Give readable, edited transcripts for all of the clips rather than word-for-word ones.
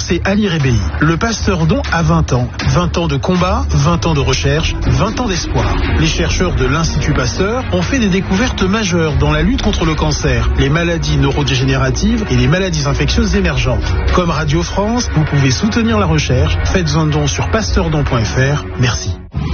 c'est Ali Rebéi. Le Pasteur Don a 20 ans. 20 ans de combat, 20 ans de recherche, 20 ans d'espoir. Les chercheurs de l'Institut Pasteur ont fait des découvertes majeures dans la lutte contre le cancer, les maladies neurodégénératives et les maladies infectieuses émergentes. Comme Radio France, vous pouvez soutenir la recherche. Faites un don sur pasteurdon.fr. Merci.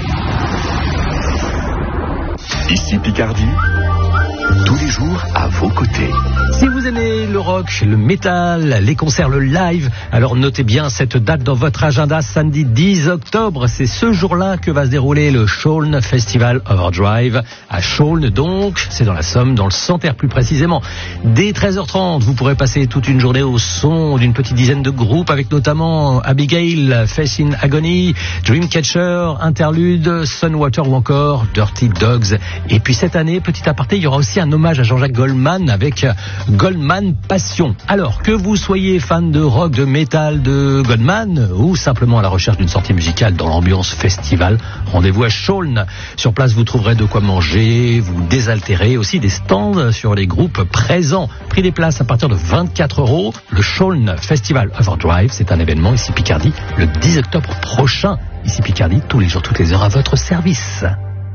Ici Picardie, tous les jours à vos côtés. Si vous aimez le rock, le métal, les concerts, le live, alors notez bien cette date dans votre agenda, samedi 10 octobre. C'est ce jour-là que va se dérouler le Chaulnes Festival Overdrive à Chaulnes. Donc, c'est dans la Somme, dans le Santerre plus précisément. Dès 13h30, vous pourrez passer toute une journée au son d'une petite dizaine de groupes avec notamment Abigail, Faith in Agony, Dreamcatcher, Interlude, Sunwater ou encore Dirty Dogs. Et puis cette année, petit aparté, il y aura aussi un hommage à Jean-Jacques Goldman avec Goldman Passion. Alors, que vous soyez fan de rock, de métal, de Goldman ou simplement à la recherche d'une sortie musicale dans l'ambiance festival, rendez-vous à Chaulnes. Sur place, vous trouverez de quoi manger, vous désaltérer, aussi des stands sur les groupes présents. Prix des places à partir de 24 €. Le Chaulnes Festival Overdrive, c'est un événement ici Picardie le 10 octobre prochain. Ici Picardie, tous les jours, toutes les heures à votre service.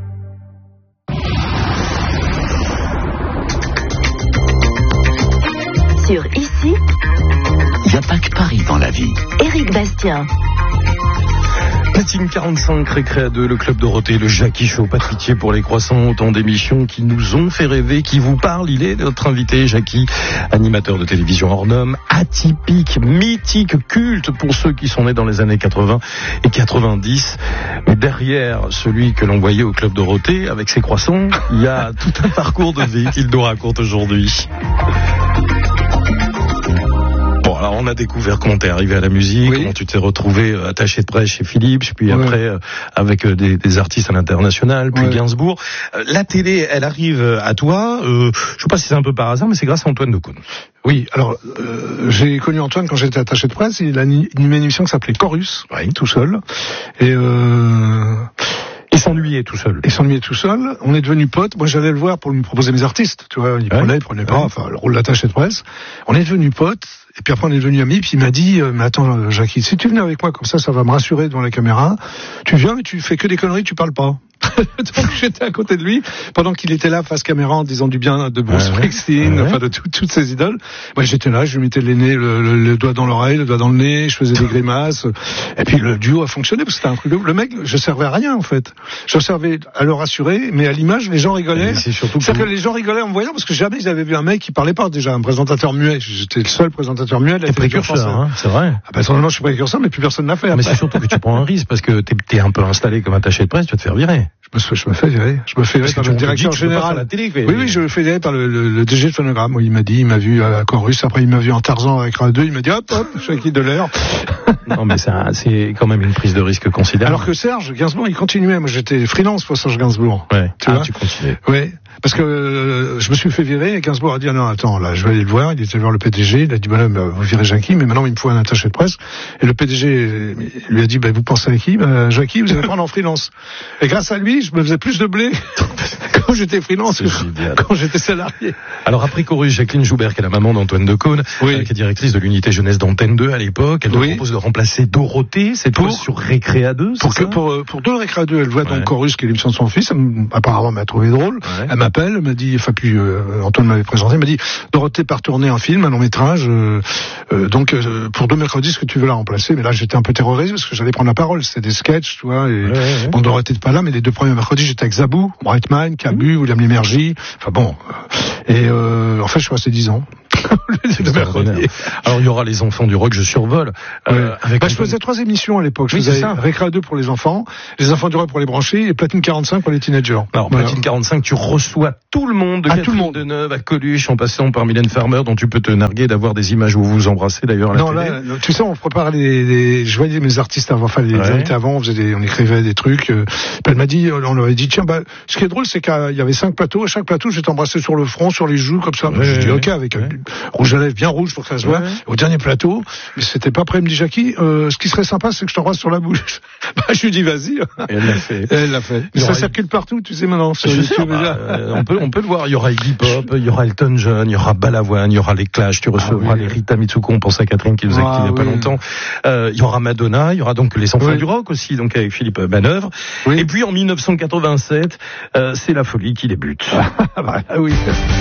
Sur Ici, il n'y a pas que Paris dans la vie. Éric Bastien. Platine 45, Récré à 2, le Club Dorothée, le Jackie Show, pas de pitié pour les croissants, autant d'émissions qui nous ont fait rêver, qui vous parlent. Il est notre invité, Jackie, animateur de télévision hors norme, atypique, mythique, culte pour ceux qui sont nés dans les années 80 et 90. Mais derrière celui que l'on voyait au Club Dorothée, avec ses croissants, il y a tout un parcours de vie qu'il nous raconte aujourd'hui. Alors on a découvert comment t'es arrivé à la musique, comment tu t'es retrouvé attaché de presse chez Philips, puis après avec des artistes à l'international, puis Gainsbourg. La télé, elle arrive à toi, je sais pas si c'est un peu par hasard, mais c'est grâce à Antoine Decaune. Oui, alors j'ai connu Antoine quand j'étais attaché de presse, il a animé une émission qui s'appelait Chorus, tout seul, et il s'ennuyait tout seul. On est devenus potes. Moi, j'allais le voir pour lui proposer mes artistes. Tu vois, il prenait pas. Enfin, le rôle d'attaché de presse. On est devenus potes. Et puis après, on est devenus amis. Puis il m'a dit, mais attends, Jackie, si tu venais avec moi comme ça va me rassurer devant la caméra. Tu viens, mais tu fais que des conneries, tu parles pas. Donc j'étais à côté de lui pendant qu'il était là face caméra en disant du bien de Bruce Springsteen, enfin de toutes ses idoles. Moi j'étais là, je lui mettais le doigt dans l'oreille, le doigt dans le nez, je faisais des grimaces. Et puis le duo a fonctionné parce que c'était un truc de... Le mec, je servais à rien en fait. Je servais à le rassurer, mais à l'image les gens rigolaient. C'est-à-dire que les gens rigolaient en me voyant parce que jamais ils avaient vu un mec qui parlait pas déjà, un présentateur muet. J'étais le seul présentateur muet de la télévision française. C'est vrai. Ah ben simplement je suis précurseur, mais plus personne n'a fait. Mais c'est surtout que tu prends un risque parce que t'es un peu installé comme attaché de presse, tu vas te faire virer. Je me fais virer par le directeur général. La télé, oui, je me fais virer par le DG de Phonogramme. Il m'a vu à Chorus, après il m'a vu en Tarzan avec Radio 2, il m'a dit hop, Jackie de l'air. Non mais c'est quand même une prise de risque considérable. Alors que Serge Gainsbourg, il continuait. Moi j'étais freelance pour Serge Gainsbourg. Tu continuais. Oui. Parce que je me suis fait virer et Gainsbourg a dit non attends là je vais aller le voir, il était voir le PDG, il a dit vous virez Jackie mais maintenant il me faut un attaché de presse et le PDG lui a dit vous pensez à qui Jackie vous allez prendre en freelance et grâce à lui je me faisais plus de blé quand j'étais freelance que quand j'étais salarié. Alors après Chorus, Jacqueline Joubert qui est la maman d'Antoine Decaune qui est directrice de l'unité jeunesse d'Antenne 2 à l'époque, elle te propose de remplacer Dorothée cette fois sur Récré à 2 pour deux Récré à 2 elle voit donc Chorus qui est l'émission de son fils, apparemment m'a trouvé drôle. Elle m'appelle, elle m'a dit, Antoine m'avait présenté, elle m'a dit, Dorothée part tourner un film, un long métrage, donc pour 2 mercredis, est-ce que tu veux la remplacer? Mais là, j'étais un peu terrorisé parce que j'allais prendre la parole, c'était des sketchs, tu vois, et bon, Dorothée n'était pas là, mais les 2 premiers mercredis, j'étais avec Zabou, Brightman, Cabu, William Lémergie, enfin bon, et en fait, je suis resté 10 ans. Alors il y aura les enfants du rock, je survole. Je faisais 3 émissions à l'époque. Je faisais Récré à 2 pour les enfants du rock pour les branchés et Platine 45 pour les teenagers. Alors Platine 45, tu reçois tout le monde, de Catherine Deneuve à Coluche, en passant par Mylène Farmer, dont tu peux te narguer d'avoir des images où vous vous embrassez d'ailleurs à la télé. Là, tu sais, on prépare je voyais mes artistes avant, enfin les invités avant, on écrivait des trucs. Elle m'a dit, on leur avait dit tiens, ce qui est drôle, c'est qu'il y avait 5 plateaux, à chaque plateau, je vais t'embrasser sur le front, sur les joues, comme ça. J'ai dit ok, avec rouge à lèvres bien rouge pour que ça se voit. Au dernier plateau, mais c'était pas prêt. Il me dit Jackie, ce qui serait sympa, c'est que je t'embrasse sur la bouche. Je lui dis vas-y. Et elle l'a fait. Elle l'a fait. Mais ça circule partout, tu sais maintenant. Sur YouTube, on peut le voir. Il y aura Iggy Pop, il y aura Elton John, il y aura Balavoine, il y aura les Clash. Tu recevras les Rita Mitsuko. On pense à Catherine qui nous a quittés il y a pas longtemps. Il y aura Madonna, il y aura donc les enfants du rock aussi, donc avec Philippe Manœuvre. Et puis en 1987, c'est la folie qui débute. Oui.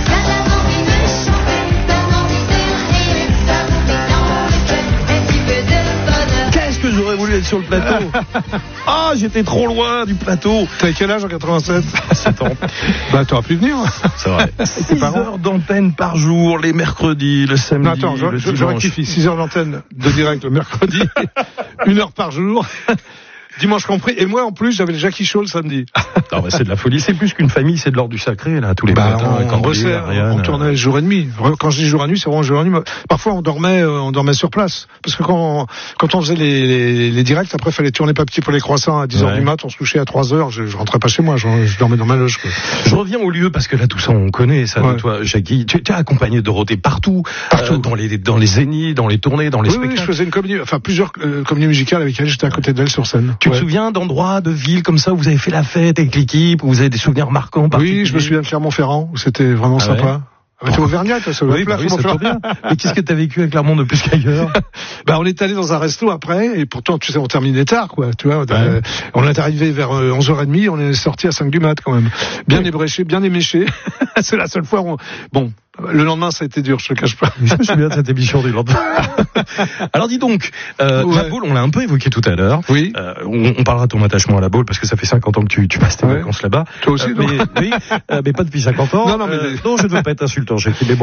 Qu'est-ce que j'aurais voulu être sur le plateau. Ah, j'étais trop loin du plateau. T'as quel âge en 87? 7 ans. Bah, t'aurais pu venir. C'est vrai. 6 heures d'antenne par jour, les mercredis, le samedi, non, attends, je rectifie. 6 heures d'antenne de direct le mercredi, 1 heure par jour. Dimanche compris. Et moi, en plus, j'avais le Jackie Show le samedi. Non, mais c'est de la folie. C'est plus qu'une famille, c'est de l'ordre du sacré, là, tous les matins. On bossait, on tournait jour et demi. Quand je dis jour et nuit, c'est vraiment jour et nuit. Parfois, on dormait sur place. Parce que quand on faisait les directs, après, il fallait tourner papier pour les croissants à 10h du mat, on se couchait à 3h, je rentrais pas chez moi, je dormais dans ma loge, quoi. Je reviens au lieu, parce que là, tout ça, on connaît ça, de toi, Jackie. Tu as accompagné Dorothée partout. Dans les zéniths, dans les tournées, dans les spectacles. Oui, je faisais une comédie, plusieurs comédies musicales avec elle, j'étais à côté d'elle sur scène. Tu te souviens d'endroits, de villes comme ça où vous avez fait la fête avec l'équipe, où vous avez des souvenirs marquants? Oui, je me souviens de Clermont-Ferrand, où c'était vraiment sympa. T'es Auvergnat, toi, ça va ça tombe bien. Mais qu'est-ce que t'as vécu avec Clermont de plus qu'ailleurs? On est allé dans un resto après, et pourtant, tu sais, on terminait tard, quoi, tu vois. On est arrivé vers 11h30, on est sorti à 5 du mat, quand même. Bien ébréché, bien éméché. C'est la seule fois où le lendemain, ça a été dur, je te le cache pas. Je me souviens de cette émission du lendemain. Alors, dis donc, la boule, on l'a un peu évoqué tout à l'heure. Oui. On parlera de ton attachement à la boule, parce que ça fait 50 ans que tu passes tes vacances là-bas. Toi aussi, mais pas depuis 50 ans. Non, je ne veux pas être insultant, Jackie, mais bon.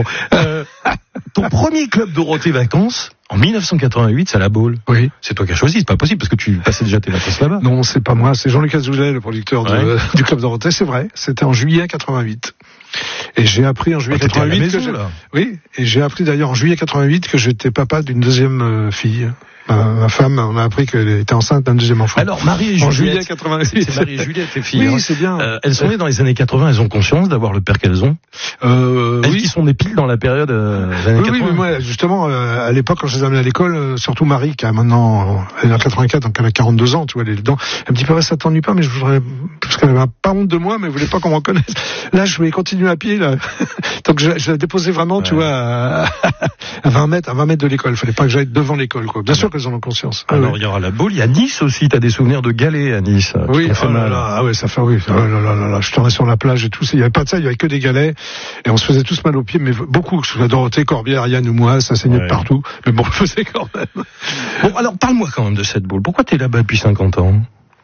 Ton premier club Dorothée Vacances, en 1988, c'est à la Baule. Oui. C'est toi qui as choisi, c'est pas possible, parce que tu passais déjà tes vacances là-bas. Non, c'est pas moi, c'est Jean-Luc Azoulay, le producteur du club Dorothée, c'est vrai. C'était en juillet 88. Et j'ai appris en juillet 88 oui, et j'ai appris d'ailleurs en juillet 88 que j'étais papa d'une deuxième fille. Ma femme, on a appris qu'elle était enceinte d'un deuxième enfant. Alors, Marie et Juliette. En juillet 88. C'est Marie et Juliette, tes filles. Oui, c'est bien. Elles sont nées dans les années 80, elles ont conscience d'avoir le père qu'elles ont. Elles qui sont nées pile dans la période des années 80. Oui, mais moi, justement, à l'époque, quand je les amenais à l'école, surtout Marie, qui a maintenant, elle est en 84, donc elle a 42 ans, tu vois, elle est dedans. Elle me dit, ça t'ennuie pas, mais je voudrais, parce qu'elle avait pas honte de moi, mais elle voulait pas qu'on me reconnaisse. Là, je voulais continuer à pied, là. Donc, je la déposais vraiment, tu vois, à 20 mètres de l'école. Fallait pas que j'aille devant l'école, quoi. Bien sûr qu'elles en ont conscience. Alors, il y aura la Baule, il y a Nice aussi, t'as des souvenirs de galets à Nice. Oui, ça fait mal. Ça fait, oui. Je tournais sur la plage et tout, il y avait pas de ça, il y avait que des galets, et on se faisait tous mal aux pieds, mais beaucoup, que ce soit Dorothée, Corbière, Yann ou moi, ça saignait de partout, mais bon, je faisais quand même. Bon, alors, parle-moi quand même de cette Baule. Pourquoi t'es là-bas depuis 50 ans?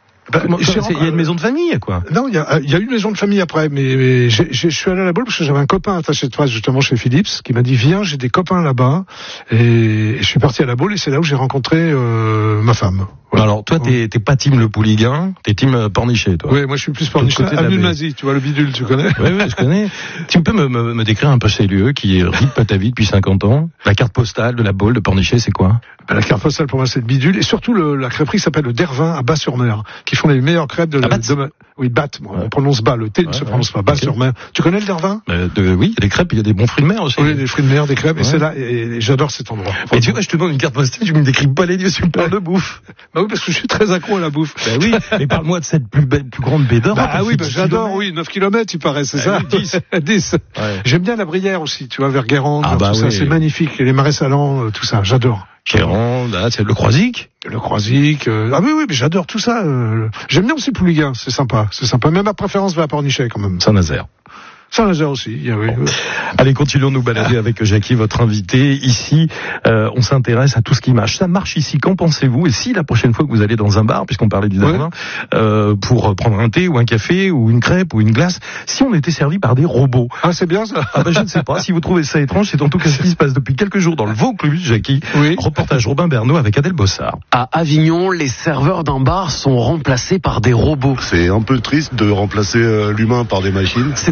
Il y a une maison de famille, quoi. Non, il y a une maison de famille après, mais je suis allé à la Baule parce que j'avais un copain attaché de presse justement chez Philips qui m'a dit viens, j'ai des copains là-bas, et je suis parti à la Baule et c'est là où j'ai rencontré ma femme. Voilà. Alors toi, t'es pas team Le Pouliguen, t'es team Pornichet, toi. Oui, moi je suis plus Pornichet. Avenue de Mazie, tu vois le bidule, tu connais? Oui, je connais. Tu peux me décrire un peu ces lieux qui rythment ta vie depuis 50 ans? La carte postale de la Baule de Pornichet, c'est quoi? La carte postale pour moi c'est le bidule, et surtout la crêperie s'appelle le Dervin à Bas-sur-Mer, qui font les meilleures crêpes oui, Batte, on prononce Bas, le T ne se prononce pas, Bas-sur-Mer. Tu connais le Dervin? Oui, il y a des crêpes, il y a des bons fruits de mer aussi. Oui, des fruits de mer, des crêpes, et c'est là, et j'adore cet endroit. Et tu vois, je te donne une carte postale, tu me décris pas les lieux, tu me parles de bouffe. Bah oui, parce que je suis très accro à la bouffe. Bah oui, mais parle-moi de cette plus grande baie d'or. Bah oui, j'adore, 9 kilomètres, il paraît, c'est ça? 10. Ouais. J'aime bien la Brière aussi, tu vois, vers Guérande, tout ça, c'est magnifique, les marais salants, tout ça, j'adore. Guérande, c'est le Croisic. Le Croisic, oui, mais j'adore tout ça. J'aime bien aussi Pouliguen, c'est sympa. Même ma préférence va à Pornichet quand même. Saint-Nazaire. Saint-Nazaire aussi, oui. Allez, continuons nous balader avec Jackie, votre invité. Ici, on s'intéresse à tout ce qui marche. Ça marche ici, qu'en pensez-vous? Et si la prochaine fois que vous allez dans un bar, puisqu'on parlait du Darwin, pour prendre un thé ou un café ou une crêpe ou une glace, si on était servi par des robots? Ah, c'est bien ça. Je ne sais pas. Si vous trouvez ça étrange, c'est en tout cas ce qui se passe depuis quelques jours dans le Vaucluse, Jackie. Oui. Reportage Robin Bernot avec Adèle Bossard. À Avignon, les serveurs d'un bar sont remplacés par des robots. C'est un peu triste de remplacer l'humain par des machines. C'est un nouveau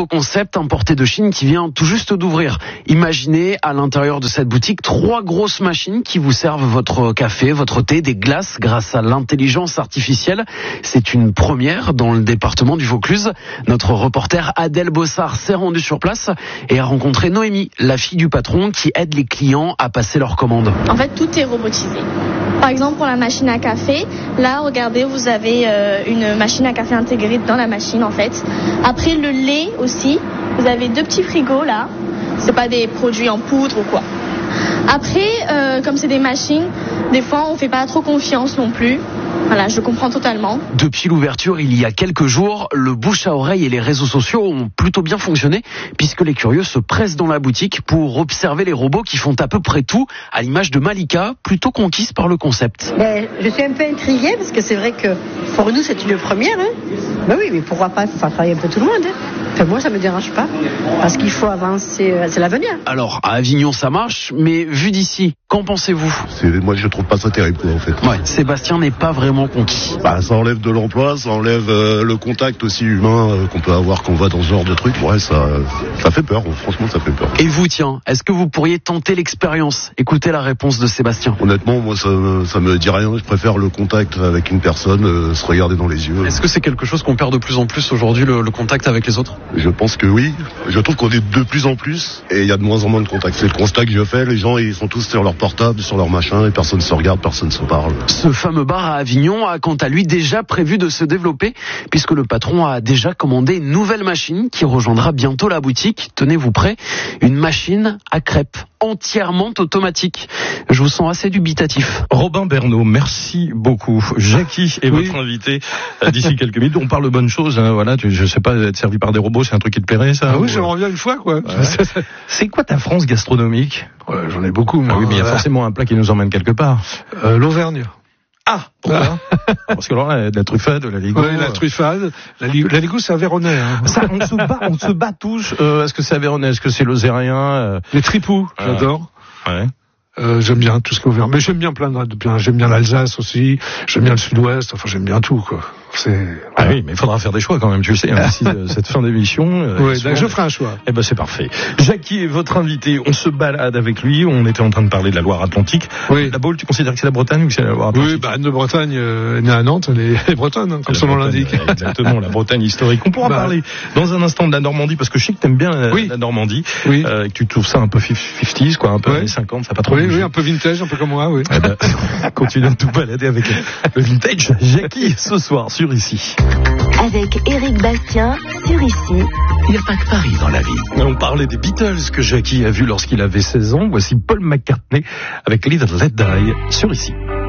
concept importé de Chine qui vient tout juste d'ouvrir. Imaginez à l'intérieur de cette boutique 3 grosses machines qui vous servent votre café, votre thé, des glaces grâce à l'intelligence artificielle. C'est une première dans le département du Vaucluse. Notre reporter Adèle Bossard s'est rendue sur place et a rencontré Noémie, la fille du patron qui aide les clients à passer leurs commandes. En fait, tout est robotisé. Par exemple, pour la machine à café, là, regardez, vous avez une machine à café intégrée dans la machine, en fait. Après, le lait aussi, vous avez 2 petits frigos, là. C'est pas des produits en poudre ou quoi. Après, comme c'est des machines, des fois, on fait pas trop confiance non plus. Voilà, je comprends totalement. Depuis l'ouverture il y a quelques jours, le bouche à oreille et les réseaux sociaux ont plutôt bien fonctionné puisque les curieux se pressent dans la boutique pour observer les robots qui font à peu près tout, à l'image de Malika, plutôt conquise par le concept. Je suis un peu intriguée parce que c'est vrai que pour nous c'est une première. Oui, mais pourquoi pas faire travailler un peu tout le monde. Enfin, moi ça me dérange pas parce qu'il faut avancer, c'est l'avenir. Alors à Avignon ça marche, mais vu d'ici, qu'en pensez-vous ? Moi je trouve pas ça terrible quoi, en fait. Ouais, Sébastien n'est pas vraiment conquis. Ça enlève de l'emploi, ça enlève le contact aussi humain qu'on peut avoir quand on va dans ce genre de truc. Ouais, ça fait peur, franchement ça fait peur. Et vous, tiens, est-ce que vous pourriez tenter l'expérience ? Écoutez la réponse de Sébastien. Honnêtement, moi ça me dit rien, je préfère le contact avec une personne, se regarder dans les yeux. Est-ce que c'est quelque chose qu'on perd de plus en plus aujourd'hui, le contact avec les autres ? Je pense que oui, je trouve qu'on est de plus en plus et il y a de moins en moins de contact. C'est le constat que je fais, les gens ils sont tous sur leur portable, sur leur machin et personne se regarde, personne se parle. Ce fameux bar à Avignon a quant à lui déjà prévu de se développer puisque le patron a déjà commandé une nouvelle machine qui rejoindra bientôt la boutique. Tenez-vous prêts, une machine à crêpes entièrement automatique. Je vous sens assez dubitatif. Robin Bernot, merci beaucoup. Jackie est votre invité d'ici quelques minutes. On parle de bonnes choses, hein, voilà. Je sais pas, être servi par des robots, c'est un truc qui te plairait, ça? Oui, j'aimerais bien une fois, quoi. Ouais. C'est quoi ta France gastronomique? J'en ai beaucoup. Oui, mais il y a forcément un plat qui nous emmène quelque part. L'Auvergne. Ah, pourquoi? Parce que là, de la truffade, de la ligo. Oui, la truffade. La ligo, c'est Aveyronais. Hein. Ça, on se bat tous. Est-ce que c'est Aveyronais? Est-ce que c'est Lozérien? Les tripous, j'adore. Ouais. J'aime bien tout ce qu'on veut. Mais j'aime bien j'aime bien l'Alsace aussi. J'aime bien le Sud-Ouest. Enfin, j'aime bien tout, quoi. Ah oui, mais il faudra faire des choix quand même, tu le sais, hein, cette fin d'émission. Oui, je ferai un choix. Eh ben, c'est parfait. Jackie est votre invité. On se balade avec lui. On était en train de parler de la Loire-Atlantique. Oui. La Baule, tu considères que c'est la Bretagne ou que c'est la Loire-Atlantique? Oui, Anne de Bretagne, née à Nantes, elle est bretonne, hein, comme son nom l'indique. Exactement, la Bretagne historique. On pourra parler dans un instant de la Normandie, parce que je sais que t'aimes bien la Normandie. Oui. Que tu trouves ça un peu 50s, quoi, un peu années 50, ça pas trop. Oui, un peu vintage, un peu comme moi, oui. Eh ben, continue de tout balader avec le vintage. Jackie, ce soir, sur Ici. Avec Éric Bastien, sur Ici. Il n'y a pas que Paris dans la vie. On parlait des Beatles que Jackie a vu lorsqu'il avait 16 ans. Voici Paul McCartney avec Little Let Die sur Ici.